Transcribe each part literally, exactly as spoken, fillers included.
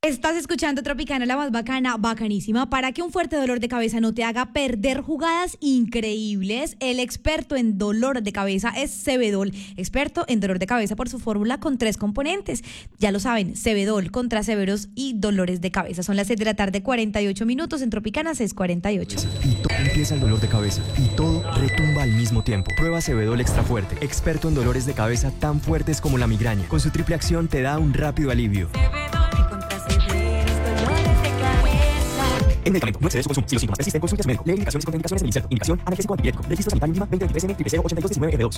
Estás escuchando Tropicana, la más bacana, bacanísima. Para que un fuerte dolor de cabeza no te haga perder jugadas increíbles, el experto en dolor de cabeza es Cebedol. Experto en dolor de cabeza por su fórmula con tres componentes. Ya lo saben, Cebedol contra severos y dolores de cabeza. Son las seis de la tarde, cuarenta y ocho minutos. En Tropicana, seis cuarenta y ocho. Y todo empieza el dolor de cabeza. Y todo retumba al mismo tiempo. Prueba Cebedol Extra Fuerte. Experto en dolores de cabeza tan fuertes como la migraña. Con su triple acción te da un rápido alivio. El medicamento no excede su consumo. Si los síntomas persisten, consulte a su médico. Lee indicaciones y contraindicaciones en el inserto. Indicación analgésico antipirético. Registro sanitario mínima veinte veintitrés N triple cero ochenta y dos diecinueve F dos.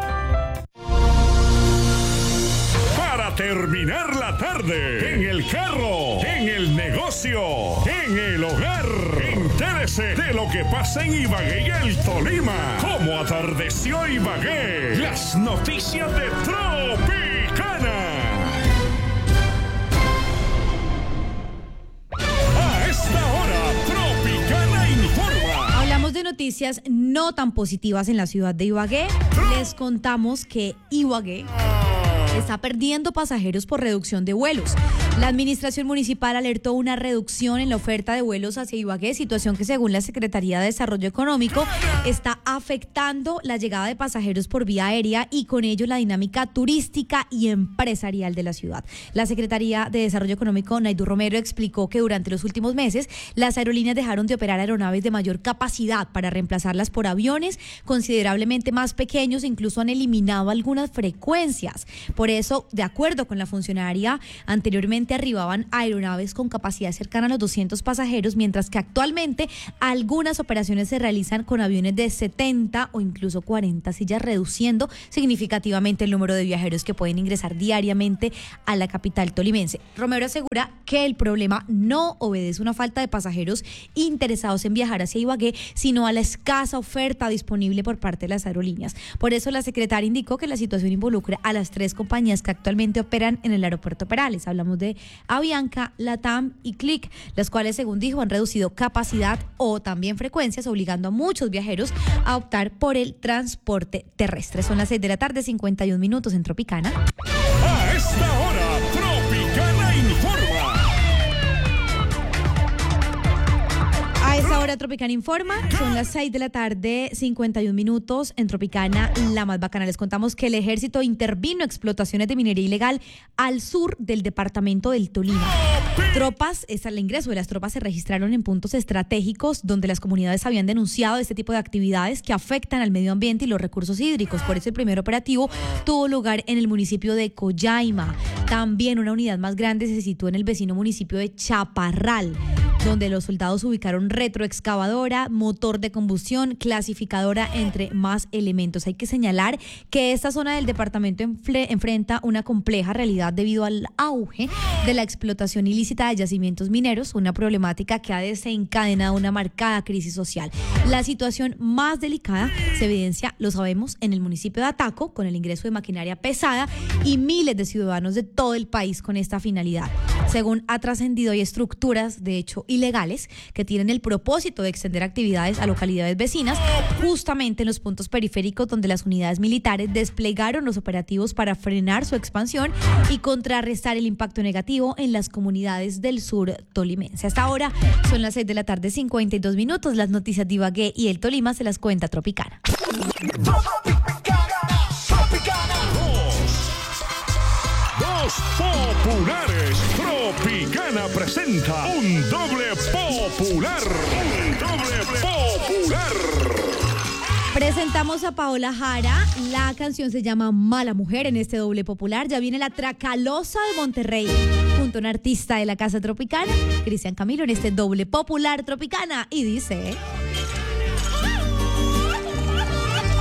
Para terminar la tarde, en el carro, en el negocio, en el hogar, entérese de lo que pasa en Ibagué y el Tolima. Cómo atardeció Ibagué. Las noticias de Tropicana. De noticias no tan positivas en la ciudad de Ibagué. Les contamos que Ibagué está perdiendo pasajeros por reducción de vuelos. La administración municipal alertó una reducción en la oferta de vuelos hacia Ibagué, situación que según la Secretaría de Desarrollo Económico está afectando la llegada de pasajeros por vía aérea y con ello la dinámica turística y empresarial de la ciudad. La Secretaría de Desarrollo Económico, Naidu Romero, explicó que durante los últimos meses las aerolíneas dejaron de operar aeronaves de mayor capacidad para reemplazarlas por aviones considerablemente más pequeños e incluso han eliminado algunas frecuencias. Por eso, de acuerdo con la funcionaria, anteriormente arribaban aeronaves con capacidad cercana a los doscientos pasajeros, mientras que actualmente algunas operaciones se realizan con aviones de setenta o incluso cuarenta sillas, reduciendo significativamente el número de viajeros que pueden ingresar diariamente a la capital tolimense. Romero asegura que el problema no obedece a una falta de pasajeros interesados en viajar hacia Ibagué, sino a la escasa oferta disponible por parte de las aerolíneas. Por eso la secretaria indicó que la situación involucra a las tres compañías que actualmente operan en el aeropuerto Perales. Hablamos de Avianca, LATAM y Click, las cuales, según dijo, han reducido capacidad o también frecuencias, obligando a muchos viajeros a optar por el transporte terrestre. Son las seis de la tarde, cincuenta y un minutos en Tropicana. A esta hora, Tropicana informa. A esta hora Tropicana informa, son las seis de la tarde, cincuenta y un minutos en Tropicana, la más bacana. Les contamos que el ejército intervino explotaciones de minería ilegal al sur del departamento del Tolima. Tropas, es el ingreso de las tropas se registraron en puntos estratégicos donde las comunidades habían denunciado este tipo de actividades que afectan al medio ambiente y los recursos hídricos. Por eso el primer operativo tuvo lugar en el municipio de Collaima. También una unidad más grande se situó en el vecino municipio de Chaparral, donde los soldados ubicaron retroexcavadora, motor de combustión, clasificadora, entre más elementos. Hay que señalar que esta zona del departamento enfle- enfrenta una compleja realidad debido al auge de la explotación ilícita de yacimientos mineros, una problemática que ha desencadenado una marcada crisis social. La situación más delicada se evidencia, lo sabemos, en el municipio de Ataco, con el ingreso de maquinaria pesada y miles de ciudadanos de todo el país con esta finalidad. Según ha trascendido, hay estructuras, de hecho, ilegales que tienen el propósito de extender actividades a localidades vecinas, justamente en los puntos periféricos donde las unidades militares desplegaron los operativos para frenar su expansión y contrarrestar el impacto negativo en las comunidades del sur tolimense. Hasta ahora son las seis de la tarde, cincuenta y dos minutos. Las noticias de Ibagué y el Tolima se las cuenta Tropicana. Dos populares. Tropicana presenta un doble popular. Un doble popular. Presentamos a Paola Jara, la canción se llama Mala Mujer en este doble popular. Ya viene la Tracalosa de Monterrey, junto a un artista de la Casa Tropicana, Cristian Camilo, en este doble popular Tropicana. Y dice...